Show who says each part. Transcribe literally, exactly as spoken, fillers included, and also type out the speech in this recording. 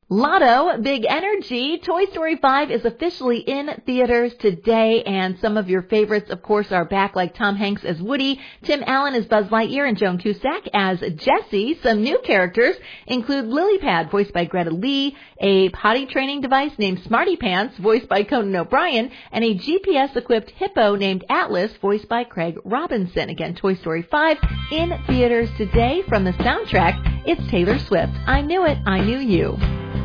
Speaker 1: Lotto, Big Energy. Toy Story five is officially in theaters today, and some of your favorites, of course, are back, like Tom Hanks as Woody, Tim Allen as Buzz Lightyear, and Joan Cusack as Jessie. Some new characters include Lilypad, voiced by Greta Lee, a potty training device named Smarty Pants, voiced by Conan O'Brien, and a G P S-equipped hippo named Atlas, voiced by Craig Robinson. Again, Toy Story five in theaters today. From the soundtrack, it's Taylor Swift. I Knew It, I Knew You.